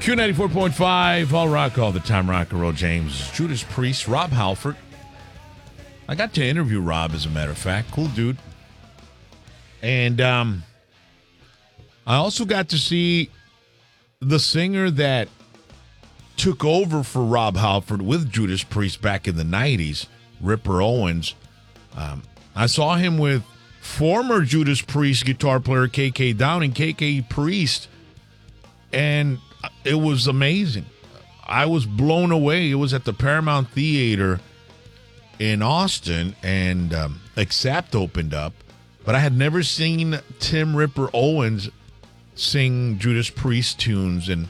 Q94.5, all rock all the time, rock and roll. James, Judas Priest, Rob Halford. I got to interview Rob, as a matter of fact. Cool dude. And I also got to see the singer that took over for Rob Halford with Judas Priest back in the 90s, Ripper Owens. I saw him with former Judas Priest guitar player KK Downing, KK Priest, and it was amazing. I was blown away. It was at the Paramount Theater in Austin, and Accept opened up, but I had never seen Tim Ripper Owens sing Judas Priest tunes, and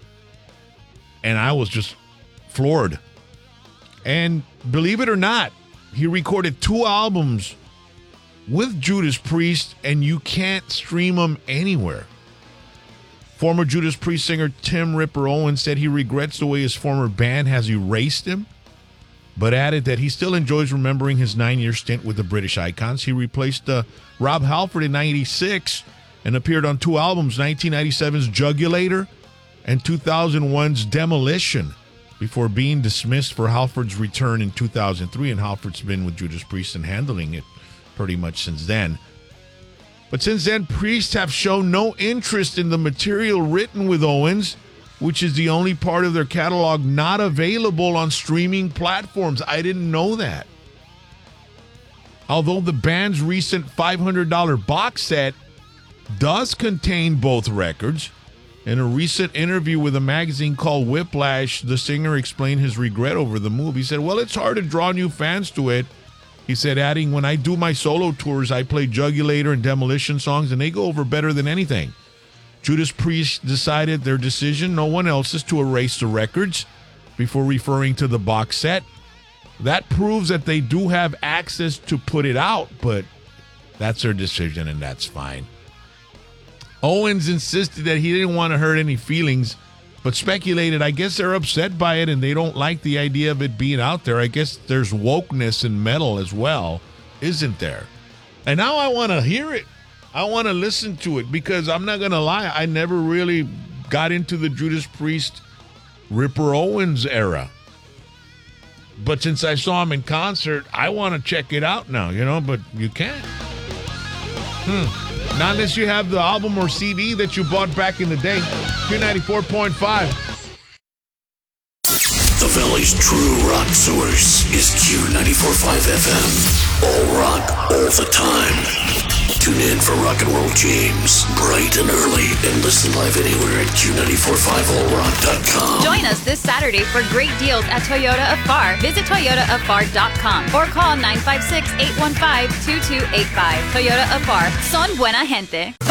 I was just floored. And believe it or not, he recorded 2 albums with Judas Priest, and you can't stream them anywhere. Former Judas Priest singer Tim Ripper Owens said he regrets the way his former band has erased him, but added that he still enjoys remembering his 9-year stint with the British Icons. He replaced Rob Halford in 96 and appeared on 2 albums, 1997's Jugulator and 2001's Demolition, before being dismissed for Halford's return in 2003, and Halford's been with Judas Priest and handling it pretty much since then. But since then, Priest have shown no interest in the material written with Owens, which is the only part of their catalog not available on streaming platforms. I didn't know that. Although the band's recent $500 box set does contain both records, in a recent interview with a magazine called Whiplash, the singer explained his regret over the move. He said, well, it's hard to draw new fans to it. He said, adding, when I do my solo tours, I play Jugulator and Demolition songs, and they go over better than anything. Judas Priest decided their decision, no one else's, to erase the records before referring to the box set. That proves that they do have access to put it out, but that's their decision, and that's fine. Owens insisted that he didn't want to hurt any feelings, but speculated, I guess they're upset by it and they don't like the idea of it being out there. I guess there's wokeness in metal as well, isn't there? And now I want to hear it. I want to listen to it, because I'm not going to lie, I never really got into the Judas Priest Ripper Owens era. But since I saw him in concert, I want to check it out now, but you can't. Not unless you have the album or CD that you bought back in the day. Q94.5. The Valley's true rock source is Q94.5 FM. All rock, all the time. Tune in for Rock and Roll James, bright and early, and listen live anywhere at Q945allrock.com. Join us this Saturday for great deals at Toyota of Far. Visit toyotaofar.com or call 956-815-2285. Toyota of Far. Son buena gente.